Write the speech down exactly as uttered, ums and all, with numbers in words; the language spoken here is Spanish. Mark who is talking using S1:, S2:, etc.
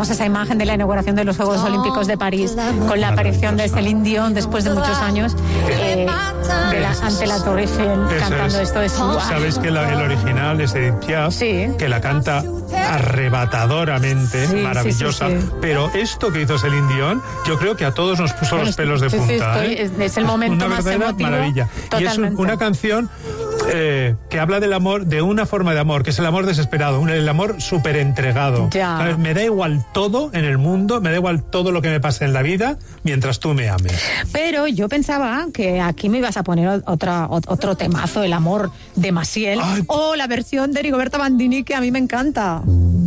S1: tenemos esa imagen de la inauguración de los Juegos Olímpicos de París, con la aparición de Celine Dion después de muchos años eh, de la, ante la Torre Eiffel cantando
S2: es.
S1: esto. Es, wow.
S2: Sabes que la, el original es Edith Piaf,
S1: sí.
S2: que la canta arrebatadoramente,
S1: sí,
S2: maravillosa,
S1: sí, sí, sí.
S2: pero esto que hizo Celine Dion, yo creo que a todos nos puso bueno, los pelos de
S1: sí,
S2: punta.
S1: Sí, estoy,
S2: ¿eh?
S1: es, es el momento
S2: una
S1: más
S2: verdadera
S1: emotivo.
S2: Maravilla.
S1: Totalmente.
S2: Y es un, una canción eh, que habla del amor, de una forma de amor, que es el amor desesperado, un, el amor súper entregado.
S1: Ya.
S2: Me da igual todo en el mundo, me da igual todo lo que me pase en la vida, mientras tú me ames.
S1: Pero yo pensaba que aquí me ibas a poner otra, otro temazo, el amor de Maciel, Ay. o la versión de Rigoberta Bandini, que a mí me encanta.